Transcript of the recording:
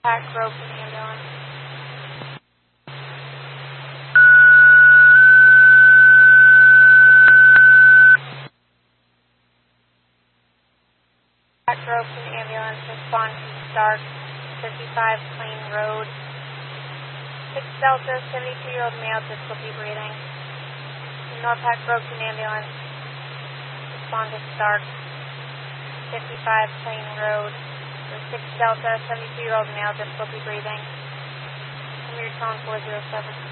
Pack rope in the ambulance. Pack rope in the ambulance. Respond to Stark, 55 Plain Road. 6 Delta, 72-year-old male, difficulty breathing. Norpac rope in the ambulance. Respond to Stark, 55 Plain Road. 6 Delta, 72-year-old male, difficulty breathing. Come your tone 407.